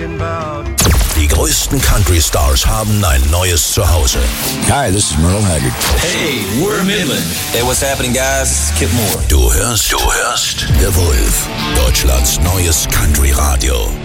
Die größten Country-Stars haben ein neues Zuhause. Hi, this is Merle Haggard. Hey, we're Midland. Hey, what's happening, guys? This is Kip Moore. Du hörst The Wolf, Deutschlands neues Country-Radio.